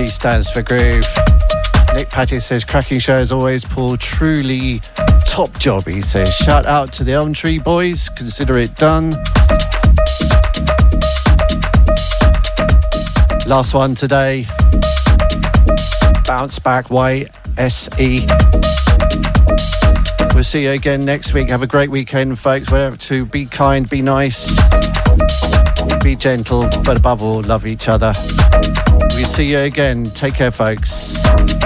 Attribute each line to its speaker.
Speaker 1: G stands for groove. Nick Patty says, cracking show as always, Paul. Truly top job, he says. Shout out to the Elm Tree boys. Consider it done. Last one today. Bounce Back YSE. We'll see you again next week. Have a great weekend, folks. Whatever to be kind, be nice, be gentle, but above all, love each other. We'll see you again. Take care, folks.